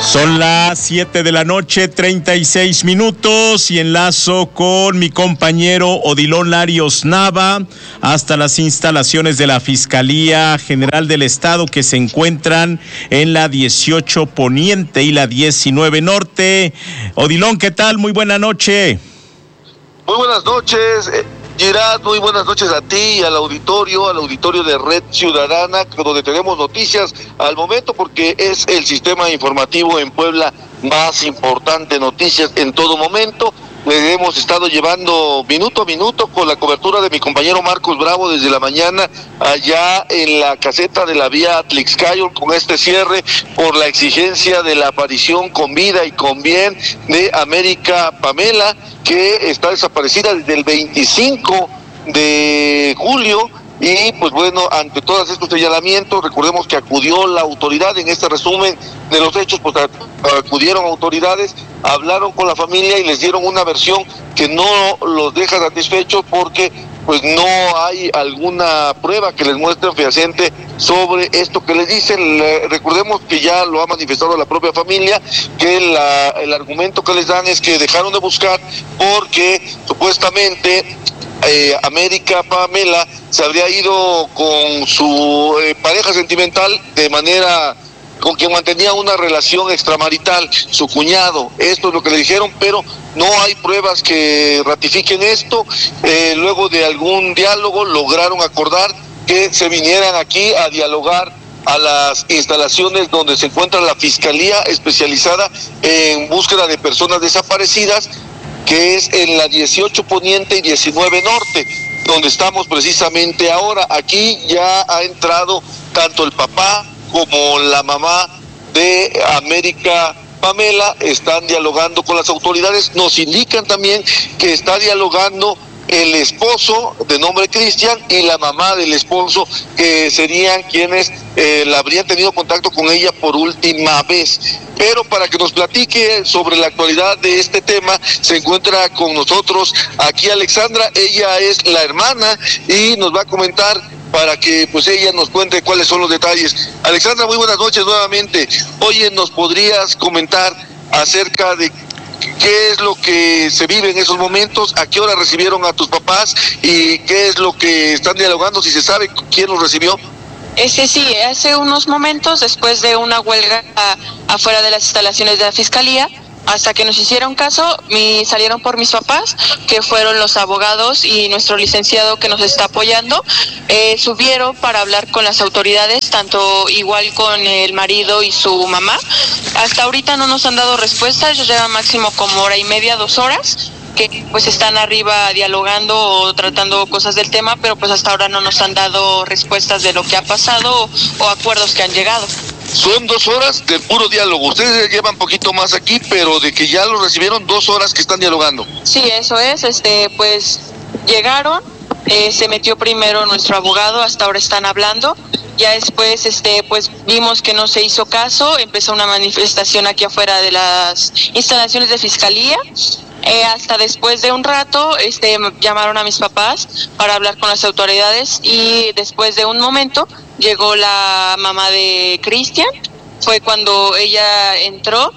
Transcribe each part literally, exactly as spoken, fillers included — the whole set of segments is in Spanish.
Son las siete de la noche, treinta y seis minutos, y enlazo con mi compañero Odilon Larios Nava hasta las instalaciones de la Fiscalía General del Estado, que se encuentran en la dieciocho Poniente y la diecinueve Norte. Odilon, ¿qué tal? Muy buena noche. Muy buenas noches, Gerard, muy buenas noches a ti y al auditorio, al auditorio de Red Ciudadana, donde tenemos noticias al momento porque es el sistema informativo en Puebla más importante, noticias en todo momento. Le hemos estado llevando minuto a minuto con la cobertura de mi compañero Marcos Bravo desde la mañana allá en la caseta de la vía Atlixcayo, con este cierre por la exigencia de la aparición con vida y con bien de América Pamela, que está desaparecida desde el veinticinco de julio. Y pues bueno, ante todos estos señalamientos, recordemos que acudió la autoridad. En este resumen de los hechos, pues acudieron autoridades, hablaron con la familia y les dieron una versión que no los deja satisfechos porque pues no hay alguna prueba que les muestre fehaciente sobre esto que les dicen. Le, recordemos que ya lo ha manifestado la propia familia, que la, el argumento que les dan es que dejaron de buscar porque supuestamente Eh, América Pamela se habría ido con su eh, pareja sentimental, de manera con quien mantenía una relación extramarital, su cuñado. Esto es lo que le dijeron, pero no hay pruebas que ratifiquen esto. Eh, luego de algún diálogo lograron acordar que se vinieran aquí a dialogar a las instalaciones donde se encuentra la Fiscalía especializada en búsqueda de personas desaparecidas, que es en la dieciocho Poniente y diecinueve Norte, donde estamos precisamente ahora. Aquí ya ha entrado tanto el papá como la mamá de América Pamela, están dialogando con las autoridades. Nos indican también que está dialogando el esposo de nombre Cristian y la mamá del esposo, que serían quienes eh, la habrían tenido contacto con ella por última vez. Pero para que nos platique sobre la actualidad de este tema, se encuentra con nosotros aquí Alexandra. Ella es la hermana y nos va a comentar para que pues ella nos cuente cuáles son los detalles. Alexandra, muy buenas noches nuevamente. Oye, ¿nos podrías comentar acerca de qué es lo que se vive en esos momentos? ¿A qué hora recibieron a tus papás? ¿Y qué es lo que están dialogando? Si se sabe quién los recibió. Ese sí, hace unos momentos, después de una huelga a, afuera de las instalaciones de la Fiscalía, hasta que nos hicieron caso, mi, salieron por mis papás, que fueron los abogados y nuestro licenciado que nos está apoyando, eh, subieron para hablar con las autoridades, tanto igual con el marido y su mamá. Hasta ahorita no nos han dado respuesta, ellos llevan máximo como hora y media, dos horas, que pues están arriba dialogando o tratando cosas del tema, pero pues hasta ahora no nos han dado respuestas de lo que ha pasado o, o acuerdos que han llegado. Son dos horas de puro diálogo. Ustedes llevan poquito más aquí, pero de que ya lo recibieron, dos horas que están dialogando. Sí, eso es. Este, pues llegaron, eh, se metió primero nuestro abogado, hasta ahora están hablando. Ya después, este, pues vimos que no se hizo caso, empezó una manifestación aquí afuera de las instalaciones de Fiscalía. Eh, hasta después de un rato este, llamaron a mis papás para hablar con las autoridades y después de un momento llegó la mamá de Cristian. Fue cuando ella entró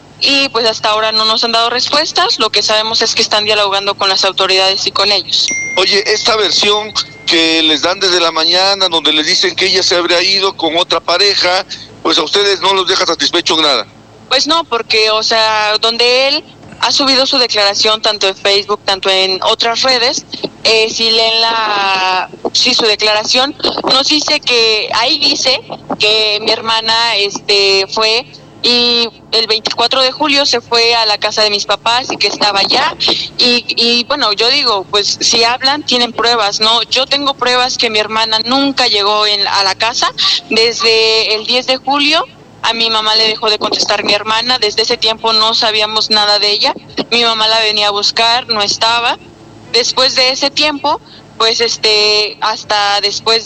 y pues hasta ahora no nos han dado respuestas. Lo que sabemos es que están dialogando con las autoridades y con ellos. Oye, esta versión que les dan desde la mañana, donde les dicen que ella se habría ido con otra pareja, pues a ustedes no los deja satisfechos nada. Pues no, porque, o sea, donde él ha subido su declaración tanto en Facebook, tanto en otras redes, eh, si leen la, sí, su declaración, nos dice que, ahí dice que mi hermana este fue y el veinticuatro de julio se fue a la casa de mis papás y que estaba allá y, y bueno, yo digo, pues si hablan tienen pruebas, ¿no? Yo tengo pruebas que mi hermana nunca llegó en, a la casa desde el diez de julio. A mi mamá le dejó de contestar mi hermana, desde ese tiempo no sabíamos nada de ella, mi mamá la venía a buscar, no estaba. Después de ese tiempo, pues este, hasta después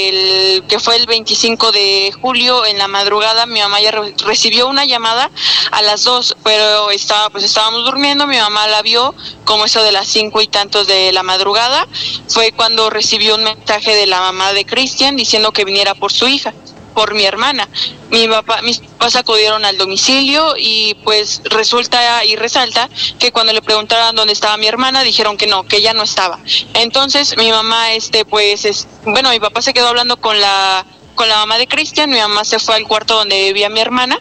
del que fue el veinticinco de julio en la madrugada, mi mamá ya re- recibió una llamada a las dos, pero estaba, pues estábamos durmiendo, mi mamá la vio como eso de las cinco y tantos de la madrugada, fue cuando recibió un mensaje de la mamá de Cristian diciendo que viniera por su hija. por mi hermana. Mi papá, mis papás acudieron al domicilio y pues resulta y resalta que cuando le preguntaron dónde estaba mi hermana, dijeron que no, que ella no estaba. Entonces mi mamá, este, pues, es, bueno, mi papá se quedó hablando con la, con la mamá de Cristian, mi mamá se fue al cuarto donde vivía mi hermana.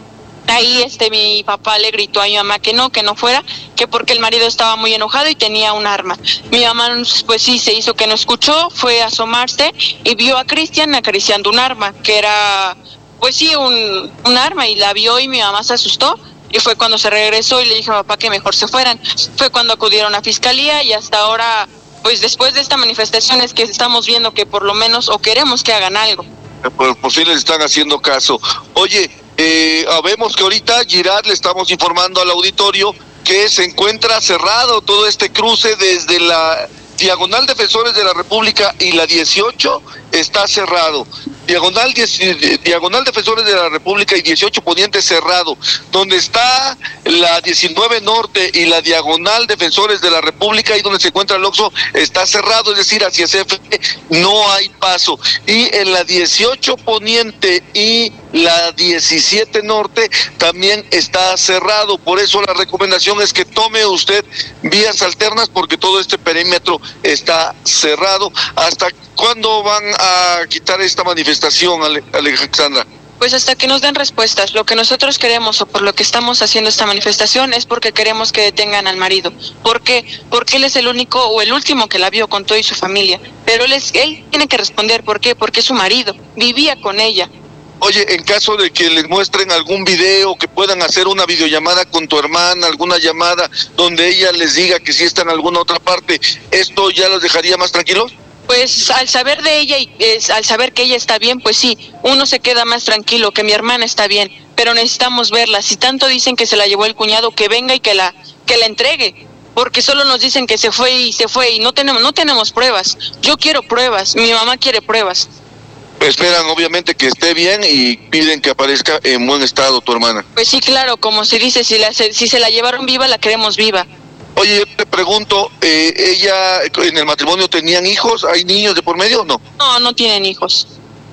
Ahí este mi papá le gritó a mi mamá que no, que no fuera, que porque el marido estaba muy enojado y tenía un arma. Mi mamá pues sí se hizo que no escuchó, fue a asomarse y vio a Cristian acariciando un arma, que era pues sí un, un arma, y la vio y mi mamá se asustó y fue cuando se regresó y le dijo a papá que mejor se fueran. Fue cuando acudieron a fiscalía y hasta ahora pues después de esta manifestación es que estamos viendo que por lo menos o queremos que hagan algo. Por, por si les están haciendo caso. Oye, eh, vemos que ahorita Girard le estamos informando al auditorio que se encuentra cerrado todo este cruce desde la Diagonal Defensores de la República y la dieciocho está cerrado. Diagonal, diez, Diagonal Defensores de la República y dieciocho Poniente cerrado. Donde está la diecinueve Norte y la Diagonal Defensores de la República y donde se encuentra el Oxxo está cerrado, es decir, hacia C F E no hay paso. Y en la dieciocho Poniente y la diecisiete Norte también está cerrado. Por eso la recomendación es que tome usted vías alternas porque todo este perímetro está cerrado. ¿Hasta cuándo van a quitar esta manifestación, Alexandra? Pues hasta que nos den respuestas. Lo que nosotros queremos o por lo que estamos haciendo esta manifestación es porque queremos que detengan al marido. ¿Por qué? Porque él es el único o el último que la vio con todo y su familia. Pero él, es, él tiene que responder. ¿Por qué? Porque es su marido. Vivía con ella. Oye, en caso de que les muestren algún video, que puedan hacer una videollamada con tu hermana, alguna llamada donde ella les diga que sí está en alguna otra parte, ¿esto ya los dejaría más tranquilos? Pues al saber de ella y es, al saber que ella está bien, pues sí, uno se queda más tranquilo, que mi hermana está bien, pero necesitamos verla. Si tanto dicen que se la llevó el cuñado, que venga y que la que la entregue, porque solo nos dicen que se fue y se fue y no tenemos no tenemos pruebas. Yo quiero pruebas, mi mamá quiere pruebas. Esperan obviamente que esté bien y piden que aparezca en buen estado tu hermana. Pues sí, claro, como se dice, si la si se la llevaron viva, la queremos viva. Oye, yo te pregunto, eh, ¿ella en el matrimonio tenían hijos? ¿Hay niños de por medio o no? No, no tienen hijos.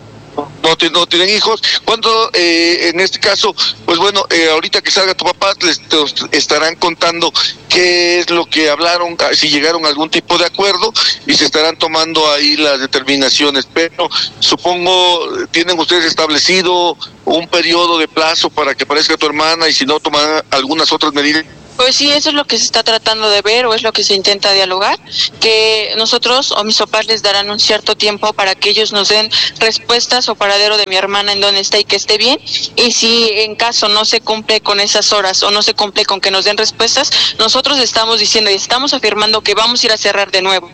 No, no tienen hijos. ¿Cuándo, eh, en este caso, pues bueno, eh, ahorita que salga tu papá, les te estarán contando qué es lo que hablaron, si llegaron a algún tipo de acuerdo y se estarán tomando ahí las determinaciones? Pero supongo, ¿tienen ustedes establecido un periodo de plazo para que aparezca tu hermana y si no tomarán algunas otras medidas? Pues sí, eso es lo que se está tratando de ver o es lo que se intenta dialogar, que nosotros o mis papás les darán un cierto tiempo para que ellos nos den respuestas o paradero de mi hermana en dónde está y que esté bien, y si en caso no se cumple con esas horas o no se cumple con que nos den respuestas, nosotros estamos diciendo y estamos afirmando que vamos a ir a cerrar de nuevo.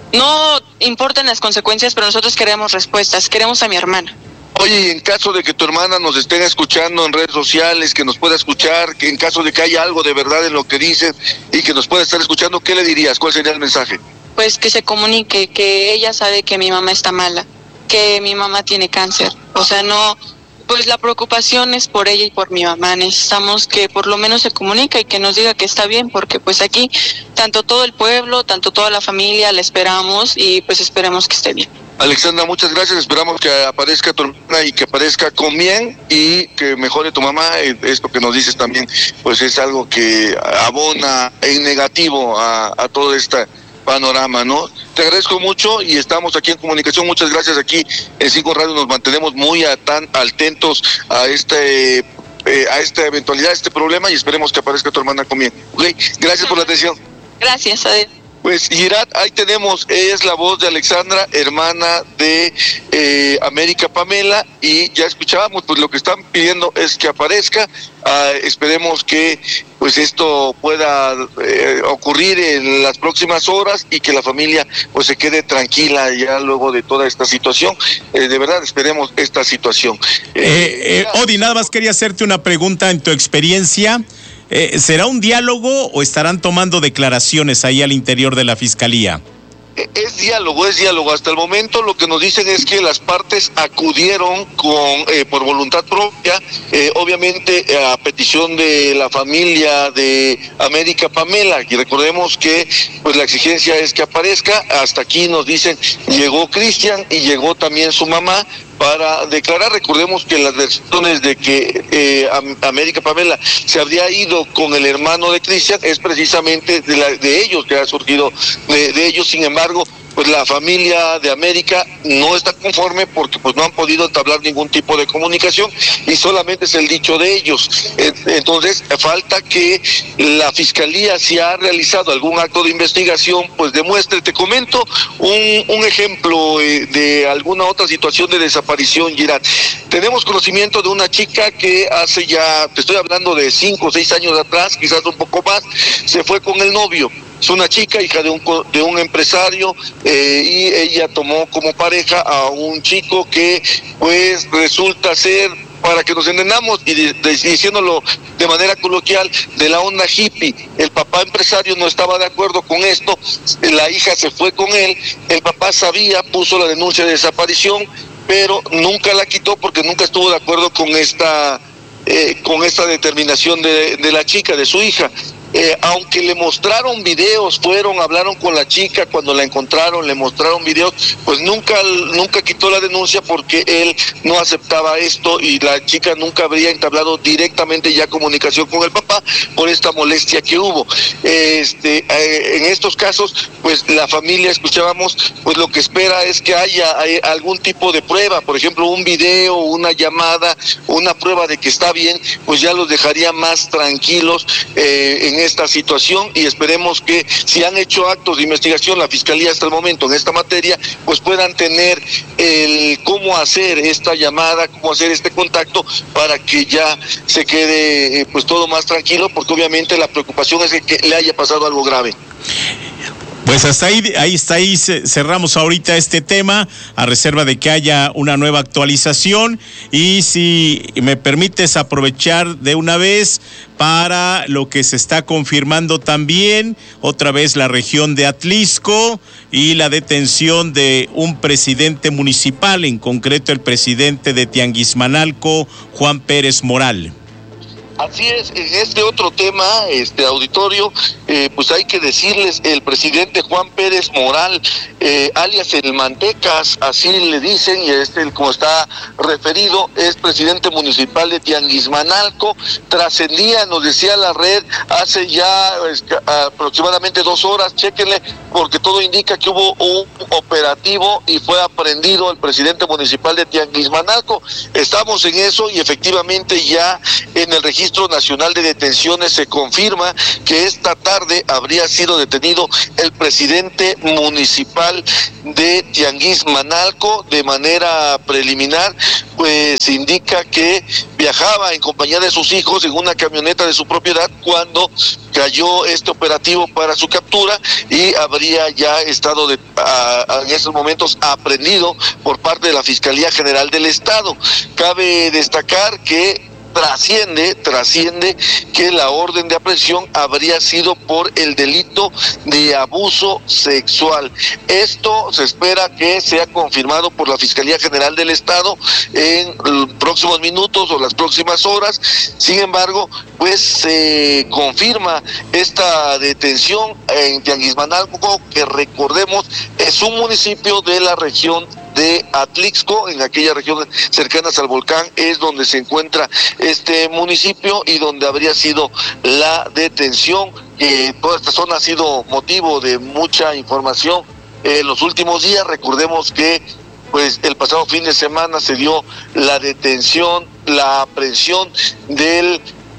No importan las consecuencias, pero nosotros queremos respuestas, queremos a mi hermana. Oye, en caso de que tu hermana nos estén escuchando en redes sociales, que nos pueda escuchar, que en caso de que haya algo de verdad en lo que dices y que nos pueda estar escuchando, ¿qué le dirías? ¿Cuál sería el mensaje? Pues que se comunique, que ella sabe que mi mamá está mala, que mi mamá tiene cáncer. O sea, no, pues la preocupación es por ella y por mi mamá. Necesitamos que por lo menos se comunique y que nos diga que está bien, porque pues aquí tanto todo el pueblo, tanto toda la familia la esperamos y pues esperemos que esté bien. Alexandra, muchas gracias. Esperamos que aparezca tu hermana y que aparezca con bien y que mejore tu mamá. Esto que nos dices también, pues es algo que abona en negativo a, a todo este panorama, ¿no? Te agradezco mucho y estamos aquí en comunicación. Muchas gracias. Aquí en Cinco Radio nos mantenemos muy atan, atentos a este eh, a esta eventualidad, a este problema y esperemos que aparezca tu hermana con bien. Okay. Gracias por la atención. Gracias, Adel. Pues Girard, ahí tenemos, es la voz de Alexandra, hermana de eh, América Pamela, y ya escuchábamos, pues lo que están pidiendo es que aparezca. Uh, esperemos que pues esto pueda eh, ocurrir en las próximas horas y que la familia pues se quede tranquila ya luego de toda esta situación. Eh, de verdad esperemos esta situación. Eh, eh, Odi, nada más quería hacerte una pregunta en tu experiencia. Eh, ¿Será un diálogo o estarán tomando declaraciones ahí al interior de la fiscalía? Es diálogo, es diálogo. Hasta el momento lo que nos dicen es que las partes acudieron con eh, por voluntad propia, eh, obviamente a petición de la familia de América Pamela. Y recordemos que pues la exigencia es que aparezca. Hasta aquí nos dicen llegó Cristian y llegó también su mamá, para declarar. Recordemos que las versiones de que eh, América Pamela se habría ido con el hermano de Cristian es precisamente de, la, de ellos, que ha surgido de, de ellos. Sin embargo, pues la familia de América no está conforme porque pues no han podido entablar ningún tipo de comunicación y solamente es el dicho de ellos. Entonces falta que la fiscalía, si ha realizado algún acto de investigación, pues demuestre. Te comento un, un ejemplo eh, de alguna otra situación de desaparición, Girard. Tenemos conocimiento de una chica que hace ya, te estoy hablando de cinco o seis años atrás, quizás un poco más, se fue con el novio. Es una chica, hija de un de un empresario, eh, y ella tomó como pareja a un chico que pues resulta ser, para que nos entendamos y de, de, diciéndolo de manera coloquial, de la onda hippie. El papá empresario no estaba de acuerdo con esto, la hija se fue con él, el papá sabía, puso la denuncia de desaparición, pero nunca la quitó porque nunca estuvo de acuerdo con esta, eh, con esta determinación de, de la chica, de su hija. Eh, aunque le mostraron videos, fueron, hablaron con la chica cuando la encontraron, le mostraron videos, pues nunca, nunca quitó la denuncia porque él no aceptaba esto y la chica nunca habría entablado directamente ya comunicación con el papá por esta molestia que hubo. Este, eh, en estos casos, pues la familia, escuchábamos, pues lo que espera es que haya hay algún tipo de prueba, por ejemplo, un video, una llamada, una prueba de que está bien, pues ya los dejaría más tranquilos eh, en esta situación, y esperemos que si han hecho actos de investigación la fiscalía hasta el momento en esta materia, pues puedan tener el cómo hacer esta llamada, cómo hacer este contacto para que ya se quede eh, pues todo más tranquilo, porque obviamente la preocupación es de que le haya pasado algo grave. Pues hasta ahí, ahí está, ahí cerramos ahorita este tema, a reserva de que haya una nueva actualización. Y si me permites aprovechar de una vez para lo que se está confirmando también, otra vez la región de Atlixco y la detención de un presidente municipal, en concreto el presidente de Tianguismanalco, Juan Pérez Moral. Así es, en este otro tema, este auditorio, eh, pues hay que decirles, el presidente Juan Pérez Moral, eh, alias el Mantecas, así le dicen, y este, como está referido, es presidente municipal de Tianguismanalco. Trascendía, nos decía la red, hace ya es, aproximadamente dos horas, chéquenle, porque todo indica que hubo un operativo y fue aprehendido el presidente municipal de Tianguismanalco. Estamos en eso y efectivamente ya en el registro Nacional de Detenciones se confirma que esta tarde habría sido detenido el presidente municipal de Tianguismanalco. De manera preliminar, pues se indica que viajaba en compañía de sus hijos en una camioneta de su propiedad cuando cayó este operativo para su captura, y habría ya estado de, a, a, en estos momentos aprehendido por parte de la Fiscalía General del Estado. Cabe destacar que Trasciende, trasciende que la orden de aprehensión habría sido por el delito de abuso sexual. Esto se espera que sea confirmado por la Fiscalía General del Estado en los próximos minutos o las próximas horas. Sin embargo, pues se confirma esta detención en Tianguismanalco, que recordemos es un municipio de la región de Atlixco, en aquellas regiones cercanas al volcán es donde se encuentra este municipio y donde habría sido la detención. Eh, toda esta zona ha sido motivo de mucha información en eh, los últimos días. Recordemos que pues el pasado fin de semana se dio la detención, la aprehensión del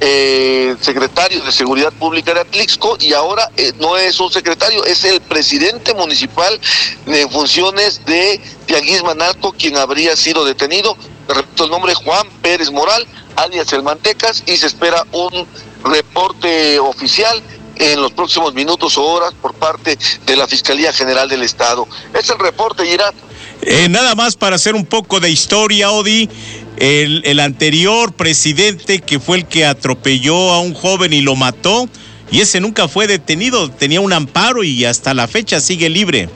Eh, secretario de Seguridad Pública de Atlixco, y ahora eh, no es un secretario, es el presidente municipal de funciones de Tianguismanalco quien habría sido detenido. Repito el nombre, Juan Pérez Moral, alias el Mantecas, y se espera un reporte oficial en los próximos minutos o horas por parte de la Fiscalía General del Estado. Es el reporte, Girard. Eh, nada más para hacer un poco de historia, Odi. El, el anterior presidente, que fue el que atropelló a un joven y lo mató, y ese nunca fue detenido, tenía un amparo y hasta la fecha sigue libre.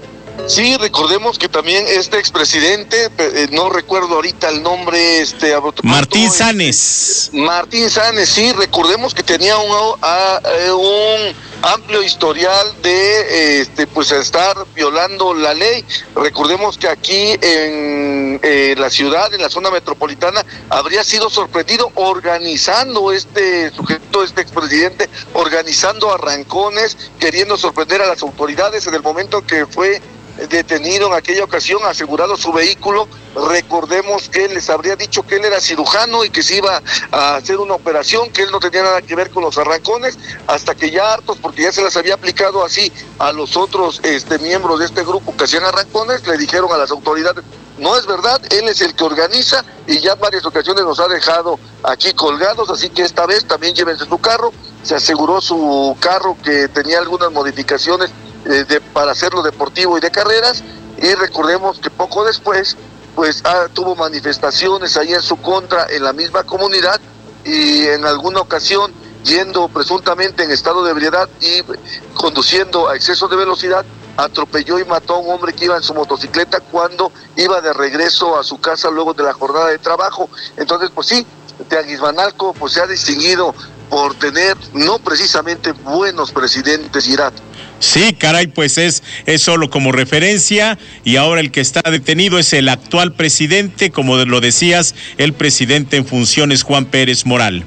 Sí, recordemos que también este expresidente, eh, no recuerdo ahorita el nombre, este Martín Sanes. Martín Sanes, sí, recordemos que tenía un, a, un amplio historial de este pues estar violando la ley. Recordemos que aquí en eh, la ciudad, en la zona metropolitana, habría sido sorprendido organizando este sujeto, este expresidente, organizando arrancones, queriendo sorprender a las autoridades. En el momento que fue detenido en aquella ocasión, asegurado su vehículo, recordemos que él les habría dicho que él era cirujano y que se iba a hacer una operación, que él no tenía nada que ver con los arrancones, hasta que ya hartos, porque ya se las había aplicado así a los otros este miembros de este grupo que hacían arrancones, le dijeron a las autoridades: no es verdad, él es el que organiza, y ya en varias ocasiones nos ha dejado aquí colgados, así que esta vez también llévense su carro. Se aseguró su carro, que tenía algunas modificaciones eh, de, para hacerlo deportivo y de carreras, y recordemos que poco después pues ah, tuvo manifestaciones ahí en su contra en la misma comunidad, y en alguna ocasión, yendo presuntamente en estado de ebriedad y conduciendo a exceso de velocidad, atropelló y mató a un hombre que iba en su motocicleta cuando iba de regreso a su casa luego de la jornada de trabajo. Entonces, pues sí, Teanguismanalco pues se ha distinguido por tener no precisamente buenos presidentes, Irat. Sí, caray, pues es, es solo como referencia, y ahora el que está detenido es el actual presidente, como lo decías, el presidente en funciones, Juan Pérez Moral.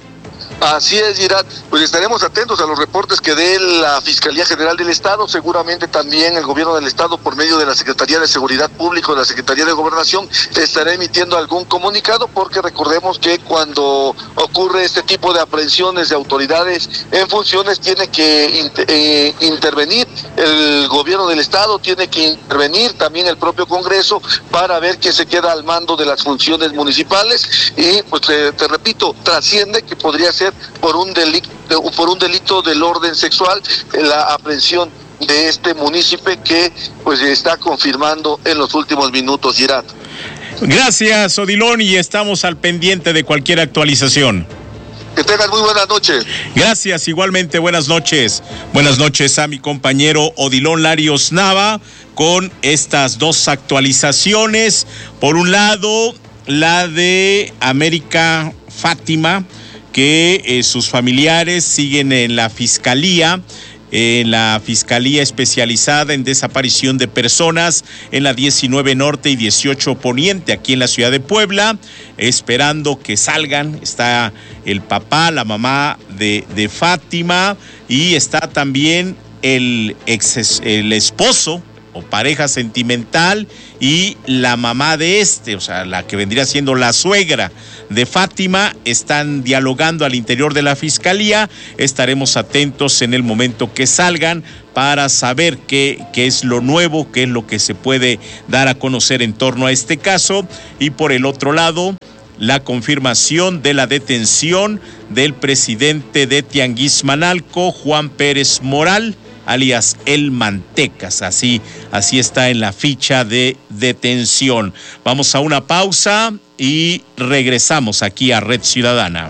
Así es, Girat. Pues estaremos atentos a los reportes que dé la Fiscalía General del Estado, seguramente también el Gobierno del Estado, por medio de la Secretaría de Seguridad Pública, de la Secretaría de Gobernación, estará emitiendo algún comunicado, porque recordemos que cuando ocurre este tipo de aprehensiones de autoridades en funciones, tiene que inter, eh, intervenir el Gobierno del Estado, tiene que intervenir también el propio Congreso para ver que se queda al mando de las funciones municipales, y pues te, te repito, trasciende que podría ser por un delito, por un delito del orden sexual, la aprehensión de este munícipe que pues está confirmando en los últimos minutos, Girat. Gracias, Odilon, y estamos al pendiente de cualquier actualización. Que tengan muy buenas noches. Gracias, igualmente, buenas noches. Buenas noches a mi compañero Odilon Larios Nava con estas dos actualizaciones. Por un lado, la de América Fátima, que eh, sus familiares siguen en la Fiscalía, en la Fiscalía Especializada en Desaparición de Personas, en la diecinueve Norte y dieciocho Poniente, aquí en la ciudad de Puebla, esperando que salgan. Está el papá, la mamá de, de Fátima, y está también el, ex, el esposo o pareja sentimental y la mamá de este, o sea, la que vendría siendo la suegra de Fátima. Están dialogando al interior de la Fiscalía. Estaremos atentos en el momento que salgan para saber qué, qué es lo nuevo, qué es lo que se puede dar a conocer en torno a este caso. Y por el otro lado, la confirmación de la detención del presidente de Teanguismanalco, Juan Pérez Moral, alias El Mantecas, así, así está en la ficha de detención. Vamos a una pausa y regresamos aquí a Red Ciudadana.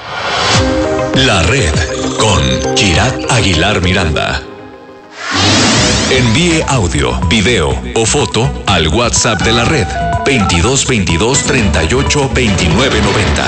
La Red con Girat Aguilar Miranda. Envíe audio, video o foto al WhatsApp de la Red veintidós veintidós treinta y ocho veintinueve noventa.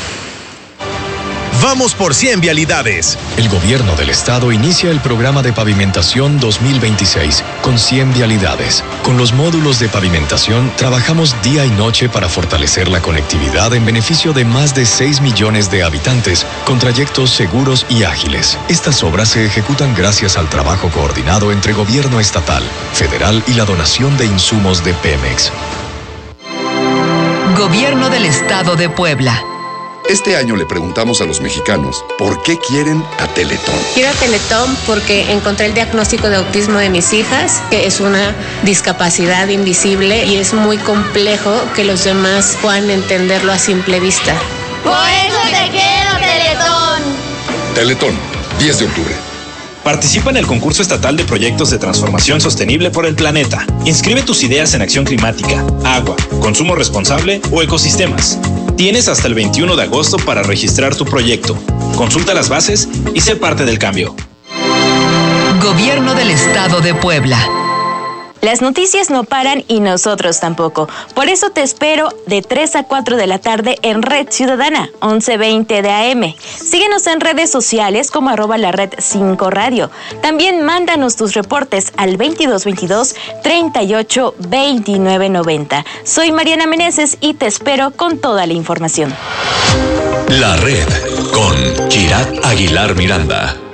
Vamos por cien vialidades. El gobierno del estado inicia el programa de pavimentación dos mil veintiséis con cien vialidades. Con los módulos de pavimentación trabajamos día y noche para fortalecer la conectividad en beneficio de más de seis millones de habitantes con trayectos seguros y ágiles. Estas obras se ejecutan gracias al trabajo coordinado entre gobierno estatal, federal y la donación de insumos de Pemex. Gobierno del Estado de Puebla. Este año le preguntamos a los mexicanos por qué quieren a Teletón. Quiero a Teletón porque encontré el diagnóstico de autismo de mis hijas, que es una discapacidad invisible y es muy complejo que los demás puedan entenderlo a simple vista. Por eso te quiero, Teletón. Teletón, diez de octubre. Participa en el concurso estatal de proyectos de transformación sostenible por el planeta. Inscribe tus ideas en acción climática, agua, consumo responsable o ecosistemas. Tienes hasta el veintiuno de agosto para registrar tu proyecto. Consulta las bases y sé parte del cambio. Gobierno del Estado de Puebla. Las noticias no paran y nosotros tampoco. Por eso te espero de tres a cuatro de la tarde en Red Ciudadana, once veinte de A M. Síguenos en redes sociales como arroba la red cinco radio. También mándanos tus reportes al veintidós veintidós, treinta y ocho, veintinueve noventa. Soy Mariana Meneses y te espero con toda la información. La Red con Kirat Aguilar Miranda.